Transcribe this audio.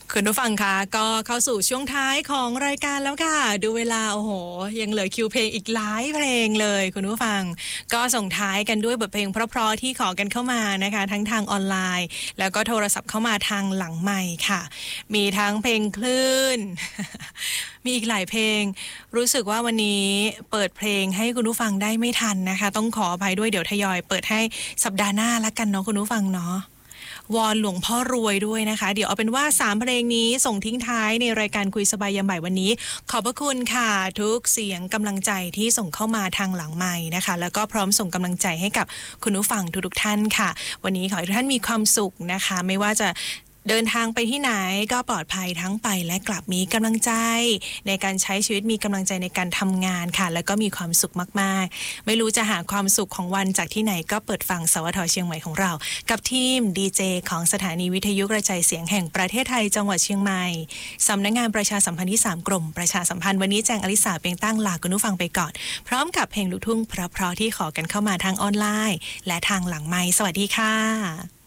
คุณผู้ฟังคะก็เข้าสู่ช่วงท้ายของรายการแล้วค่ะดูเวลาโอ้โหยังเหลือคิวเพลงอีกหลายเพลงเลยคุณผู้ฟังก็ส่งท้ายกันด้วยบทเพลงเพราะๆที่ขอกันเข้ามานะคะทั้งทางออนไลน์แล้วก็โทรศัพท์เข้ามาทางหลังไมค์ค่ะมีทั้งเพลงคลื่น มีอีกหลายเพลงรู้สึกว่าวันนี้เปิดเพลงให้คุณผู้ฟังได้ไม่ทันนะคะต้องขออภัยด้วยเดี๋ยวทยอยเปิดให้สัปดาห์หน้าละกันเนาะคุณผู้ฟังเนาะวอนหลวงพ่อรวยด้วยนะคะเดี๋ยวเอาเป็นว่า3เพลงนี้ส่งทิ้งท้ายในรายการคุยสบายยามบ่ายวันนี้ขอบพระคุณค่ะทุกเสียงกำลังใจที่ส่งเข้ามาทางหลังไมค์นะคะแล้วก็พร้อมส่งกำลังใจให้กับคุณผู้ฟังทุกๆท่านค่ะวันนี้ขอให้ทุกท่านมีความสุขนะคะไม่ว่าจะเดินทางไปที่ไหนก็ปลอดภัยทั้งไปและกลับมีกำลังใจในการใช้ชีวิตมีกำลังใจในการทำงานค่ะแล้วก็มีความสุขมากๆไม่รู้จะหาความสุขของวันจากที่ไหนก็เปิดฟังสวท.เชียงใหม่ของเรากับทีมดีเจของสถานีวิทยุกระจายเสียงแห่งประเทศไทยจังหวัดเชียงใหม่สำนักงานประชาสัมพันธ์ที่3กรมประชาสัมพันธ์วันนี้แจงอลิสาเปียงตั้งลาคุณผู้ฟังไปก่อนพร้อมกับเพลงลูกทุ่งเพราะๆที่ขอกันเข้ามาทางออนไลน์และทางหลังไมค์สวัสดีค่ะ